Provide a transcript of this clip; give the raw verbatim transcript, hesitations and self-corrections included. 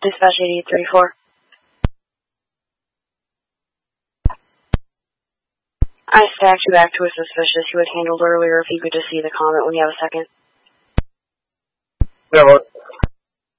Dispatch eighty-eight thirty-four. I stacked you back to a suspicious you had handled earlier if you could just see the comment when you have a second. Yeah, what?